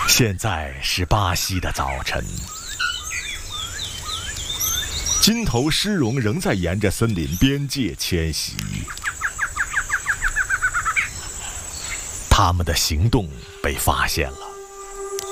现在是巴西的早晨，金头狮绒仍在沿着森林边界迁徙，它们的行动被发现了。